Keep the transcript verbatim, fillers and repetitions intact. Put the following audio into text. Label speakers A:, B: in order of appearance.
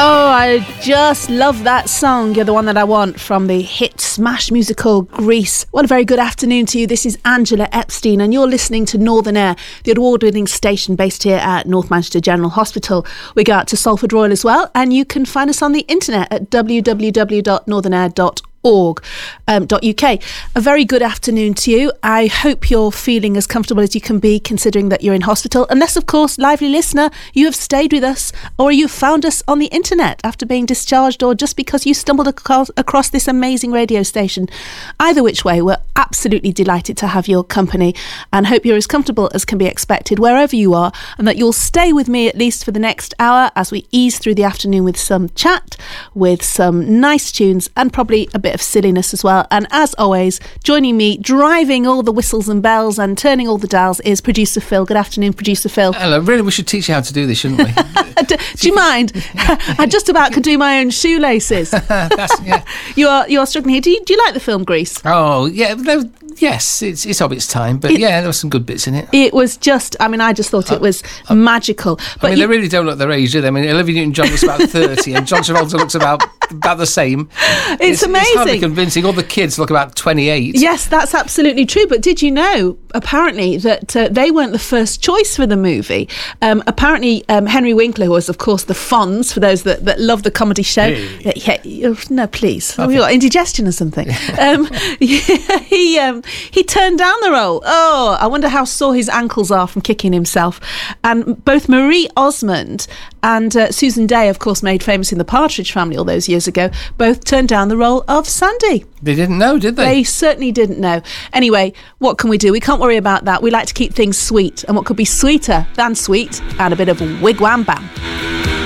A: Oh, I just love that song. You're the one that I want, from the hit smash musical Grease. What a very good afternoon to you. This is Angela Epstein and you're listening to Northern Air, the award-winning station based here at North Manchester General Hospital. We go out to Salford Royal as well, and you can find us on the internet at w w w dot northern air dot org dot u k. A very good afternoon to you. I hope you're feeling as comfortable as you can be, considering that you're in hospital, unless of course, lively listener, you have stayed with us or you found us on the internet after being discharged, or just because you stumbled across, across this amazing radio station. Either which way, we're absolutely delighted to have your company and hope you're as comfortable as can be expected wherever you are, and that you'll stay with me at least for the next hour as we ease through the afternoon with some chat, with some nice tunes and probably a bit of silliness as well. And as always, joining me, driving all the whistles and bells and turning all the dials, is producer Phil. Good afternoon, producer Phil.
B: Hello. Really, we should teach you how to do this, shouldn't we?
A: do, do you mind? I just about could do my own shoelaces.
B: That's, yeah.
A: You are you are struggling here. Do you, do you like the film Grease?
B: Oh, yeah. There, yes, it's it's of its time, but it, yeah, there were some good bits in it.
A: It was just, I mean, I just thought it was uh, uh, magical.
B: But I mean, you, they really don't look their age, do they? I mean, Olivia Newton-John looks about thirty and John Travolta looks about about the same.
A: It's, it's amazing.
B: It's hardly convincing. All the kids look about twenty-eight.
A: Yes, that's absolutely true. But did you know, apparently, that uh, they weren't the first choice for the movie? Um, apparently, um, Henry Winkler, who was, of course, the Fonz, for those that, that love the comedy show. Hey. Yeah, no, please. Okay. Have you got indigestion or something? um, yeah, he um, he turned down the role. Oh, I wonder how sore his ankles are from kicking himself. And both Marie Osmond and uh, Susan Day, of course, made famous in The Partridge Family all those years ago, both turned down the role of Sandy.
B: They didn't know, did they?
A: They certainly didn't know. Anyway, what can we do? We can't worry about that. We like to keep things sweet. And what could be sweeter than sweet? And a bit of wigwam bam.